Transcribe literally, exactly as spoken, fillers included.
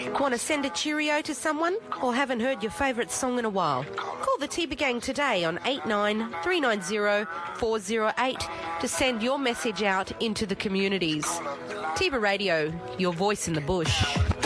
Want to send a cheerio to someone or haven't heard your favourite song in a while? Call the Tiba Gang today on eight nine three nine zero four zero eight to send your message out into the communities. Tiba Radio, your voice in the bush.